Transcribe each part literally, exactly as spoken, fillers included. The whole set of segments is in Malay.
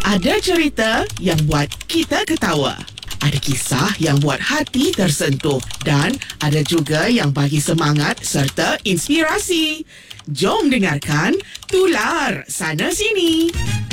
Ada cerita yang buat kita ketawa. Ada kisah yang buat hati tersentuh. Dan ada juga yang bagi semangat serta inspirasi. Jom dengarkan Tular Sana Sini.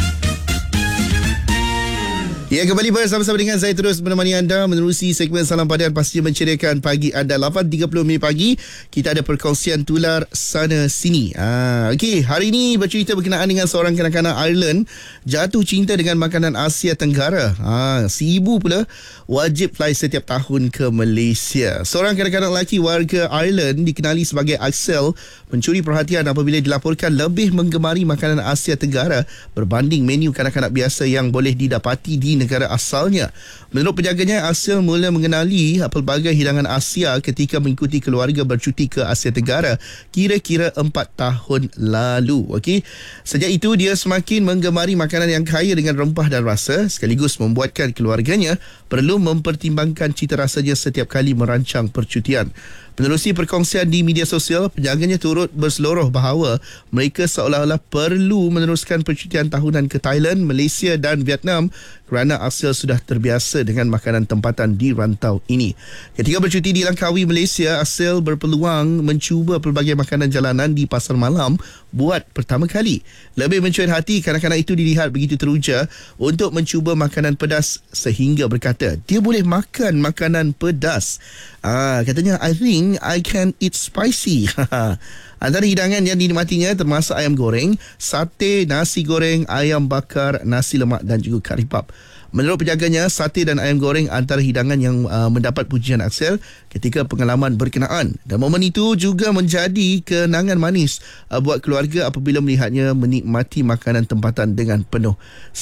Ya, kembali bersama-sama dengan saya terus menemani anda menerusi segmen Salam Padan pastinya menceriakan pagi anda. Lapan tiga puluh minit pagi kita ada perkongsian Tular Sana Sini. Ah, okey, hari ini bercerita berkenaan dengan seorang kanak-kanak Ireland jatuh cinta dengan makanan Asia Tenggara. Ah, si ibu pula wajib fly setiap tahun ke Malaysia. Seorang kanak-kanak lelaki warga Ireland dikenali sebagai Axel mencuri perhatian apabila dilaporkan lebih menggemari makanan Asia Tenggara berbanding menu kanak-kanak biasa yang boleh didapati di negara asalnya. Menurut penjaganya, Axel mula mengenali pelbagai hidangan Asia ketika mengikuti keluarga bercuti ke Asia Tenggara kira-kira empat tahun lalu. Okey. Sejak itu dia semakin menggemari makanan yang kaya dengan rempah dan rasa sekaligus membuatkan keluarganya perlu mempertimbangkan cita rasanya setiap kali merancang percutian. Menerusi perkongsian di media sosial, penjaganya turut berseloroh bahawa mereka seolah-olah perlu meneruskan percutian tahunan ke Thailand, Malaysia dan Vietnam kerana Axel sudah terbiasa dengan makanan tempatan di rantau ini. Ketika bercuti di Langkawi, Malaysia, Axel berpeluang mencuba pelbagai makanan jalanan di pasar malam buat pertama kali. Lebih mencuat hati, kanak-kanak itu dilihat begitu teruja untuk mencuba makanan pedas sehingga berkata, dia boleh makan makanan pedas. Ah, katanya, I think I can eat spicy. Antara hidangan yang dinikmatinya termasuk ayam goreng, sate, nasi goreng, ayam bakar, nasi lemak dan juga kari pap. Menurut penjaganya, sate dan ayam goreng antara hidangan yang uh, mendapat pujian Axel ketika pengalaman berkenaan. Dan momen itu juga menjadi kenangan manis uh, buat keluarga apabila melihatnya menikmati makanan tempatan dengan penuh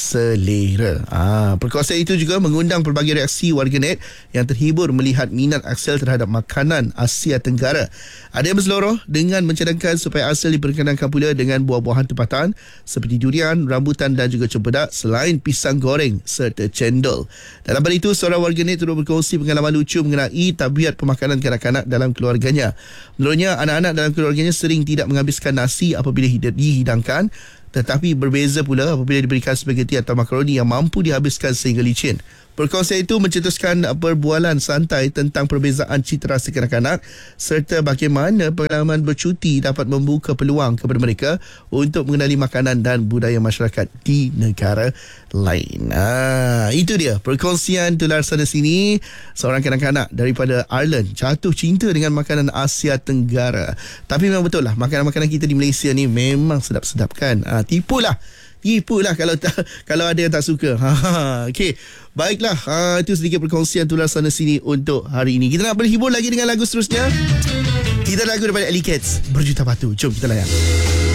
selera. Ah, perkongsian itu juga mengundang pelbagai reaksi warganet yang terhibur melihat minat Axel terhadap makanan Asia Tenggara. Ada yang berseloroh dengan mencadangkan supaya Axel diperkenankan pula dengan buah-buahan tempatan seperti durian, rambutan dan juga cempedak selain pisang goreng serta cendol. Dalam hal itu, seorang warganet turut berkongsi pengalaman lucu mengenai tabiat pemakanan kanak-kanak dalam keluarganya. Menurutnya, anak-anak dalam keluarganya sering tidak menghabiskan nasi apabila dihidangkan, tetapi berbeza pula apabila diberikan spaghetti atau makaroni yang mampu dihabiskan sehingga licin. Perkongsian itu mencetuskan perbualan santai tentang perbezaan cita rasa kanak-kanak serta bagaimana pengalaman bercuti dapat membuka peluang kepada mereka untuk mengenali makanan dan budaya masyarakat di negara lain. Ah, itu dia perkongsian Tular Sana Sini. Seorang kanak-kanak daripada Ireland jatuh cinta dengan makanan Asia Tenggara. Tapi memang betul lah, makanan-makanan kita di Malaysia ni memang sedap-sedap kan. Ah, tipulah. Tipulah kalau tak, kalau ada yang tak suka. Ha, okey. Baiklah, ha, itu sedikit perkongsian Tular Sana Sini untuk hari ini. Kita nak berhibur lagi dengan lagu seterusnya. Kita lagu daripada Ellie Cats, Berjuta Batu. Jom kita layan.